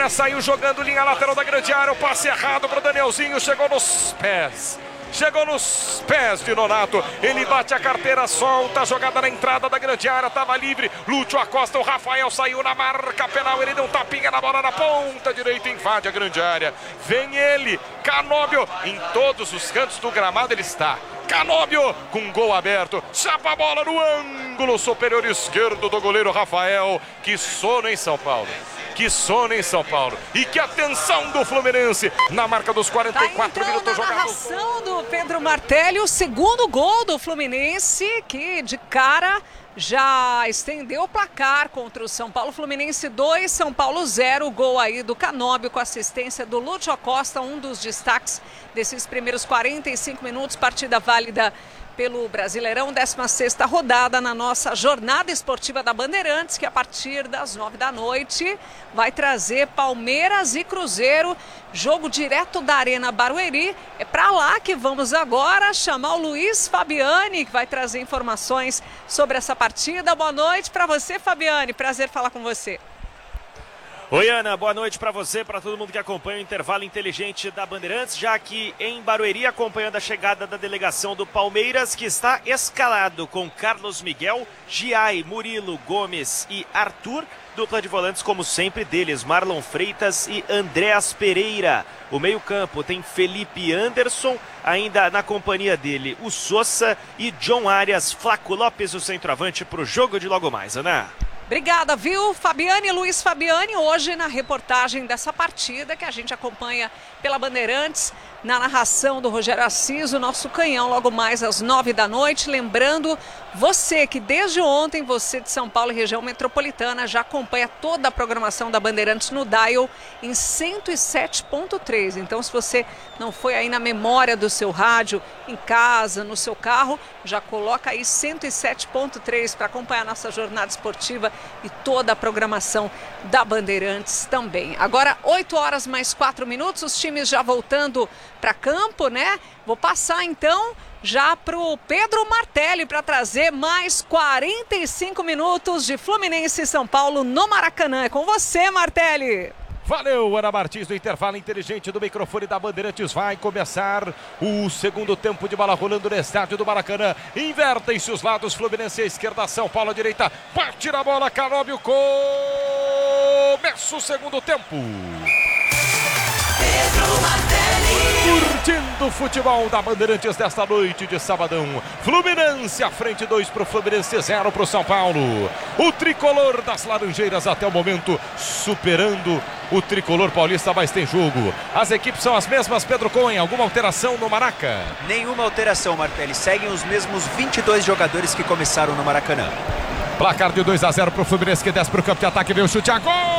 Agora saiu jogando linha lateral da grande área. O passe errado para o Danielzinho. Chegou nos pés. Chegou nos pés de Nonato. Ele bate a carteira, solta a jogada na entrada da grande área. Estava livre. Lúcio Acosta. O Rafael saiu na marca penal. Ele deu um tapinha na bola na ponta direita. Invade a grande área. Vem ele. Canóbio. Em todos os cantos do gramado ele está. Canóbio com gol aberto. Chapa a bola no ângulo superior esquerdo do goleiro Rafael. Que sono em São Paulo. Que sono em São Paulo. E que atenção do Fluminense na marca dos 44 minutos jogados. Narração do Pedro Martelli, o segundo gol do Fluminense, que de cara já estendeu o placar contra o São Paulo. Fluminense 2, São Paulo 0. Gol aí do Canóbio com assistência do Lúcio Acosta, um dos destaques desses primeiros 45 minutos. Partida válida pelo Brasileirão, 16ª rodada na nossa jornada esportiva da Bandeirantes, que a partir das 9 da noite vai trazer Palmeiras e Cruzeiro, jogo direto da Arena Barueri. É para lá que vamos agora chamar o Luiz Fabiani, que vai trazer informações sobre essa partida. Boa noite para você, Fabiani, prazer falar com você. Oi, Ana, boa noite para você, para todo mundo que acompanha o intervalo inteligente da Bandeirantes, já aqui em Barueri, acompanhando a chegada da delegação do Palmeiras, que está escalado com Carlos Miguel, Giai, Murilo, Gomes e Arthur, dupla de volantes como sempre deles, Marlon Freitas e Andréas Pereira. O meio-campo tem Felipe Anderson, ainda na companhia dele o Sosa e John Arias, Flaco Lopes, o centroavante, para o jogo de logo mais, Ana. Obrigada, viu, Fabiani, Luiz Fabiani, hoje na reportagem dessa partida que a gente acompanha pela Bandeirantes, na narração do Rogério Assis, o nosso canhão, logo mais às 9 da noite. Lembrando, você que desde ontem, você de São Paulo e região metropolitana, já acompanha toda a programação da Bandeirantes no Dial em 107.3. Então, se você não foi aí na memória do seu rádio, em casa, no seu carro, já coloca aí 107.3 para acompanhar a nossa jornada esportiva e toda a programação da Bandeirantes também. Agora, 8 horas mais 4 minutos, os times já voltando para campo, né? Vou passar então já para o Pedro Martelli para trazer mais 45 minutos de Fluminense e São Paulo no Maracanã. É com você, Martelli. Valeu, Ana Martins, do intervalo inteligente do microfone da Bandeirantes. Vai começar o segundo tempo de bola rolando no estádio do Maracanã. Invertem-se os lados, Fluminense à esquerda, São Paulo à direita. Bate na bola, Canóbio. Começa o segundo tempo. Pedro Martelli. Curtindo o futebol da Bandeirantes desta noite de sabadão. Fluminense à frente, 2 para o Fluminense, 0 para o São Paulo. O tricolor das Laranjeiras até o momento superando o tricolor paulista, mas tem jogo. As equipes são as mesmas, Pedro Cohen. Alguma alteração no Maraca? Nenhuma alteração, Martelli. Seguem os mesmos 22 jogadores que começaram no Maracanã. Placar de 2-0 para o Fluminense, que desce para o campo de ataque, vem o chute a gol!